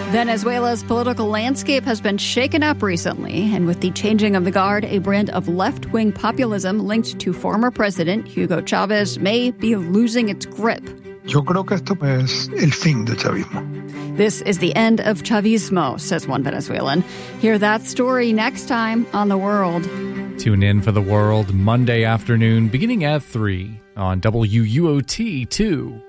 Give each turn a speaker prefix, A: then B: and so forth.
A: Venezuela's political landscape has been shaken up recently, and with the changing of the guard, a brand of left-wing populism linked to former President Hugo Chavez may be losing its grip.
B: Yo creo que esto es el fin del chavismo.
A: This is the end of Chavismo, says one Venezuelan. Hear that story next time on The World.
C: Tune in for The World Monday afternoon beginning at 3 on WUOT 2.